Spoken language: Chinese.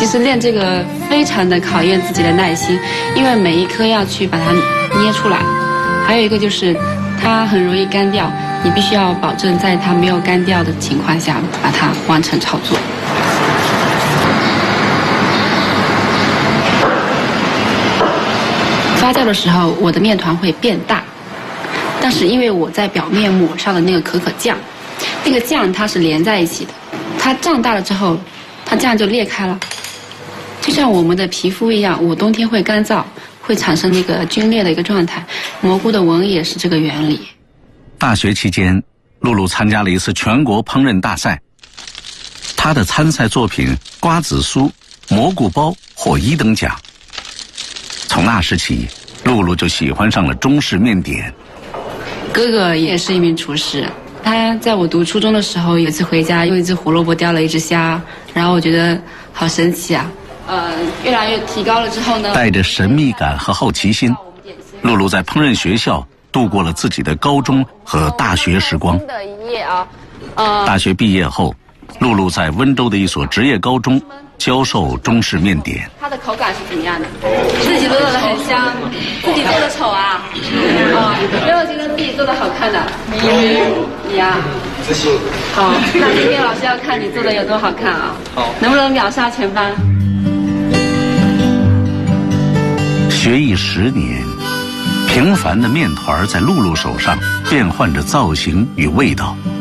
其实练这个非常的考验自己的耐心，因为每一颗要去把它捏出来。还有一个就是它很容易干掉，你必须要保证在它没有干掉的情况下把它完成操作。发酵的时候，我的面团会变大，但是因为我在表面抹上了那个可可酱，那个酱它是连在一起的，它胀大了之后，它这样就裂开了，就像我们的皮肤一样，我冬天会干燥，会产生那个皲裂的一个状态，蘑菇的纹也是这个原理。 大学期间，露露参加了一次全国烹饪大赛，她的参赛作品瓜子酥、蘑菇包获1等奖。从那时起，露露就喜欢上了中式面点。 哥哥也是一名厨师，他在我读初中的时候，有一次回家用一只胡萝卜雕了一只虾，然后我觉得好神奇啊。越来越提高了之后呢， 带着神秘感和好奇心，露露在烹饪学校度过了自己的高中和大学时光。大学毕业后，露露在温州的一所职业高中教授中式面点。 它的口感是怎么样的？自己做的很香，自己做的丑啊？没有觉得自己做的好看的？你啊？好，那今天老师要看你做的有多好看啊？好，能不能秒杀全班？ 学艺10年，平凡的面团在露露手上变换着造型与味道。